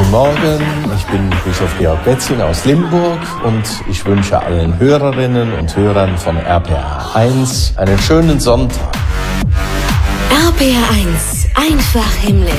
Guten Morgen, ich bin Bischof Georg Betzing aus Limburg und ich wünsche allen Hörerinnen und Hörern von RPA 1 einen schönen Sonntag. RPA 1, einfach himmlisch.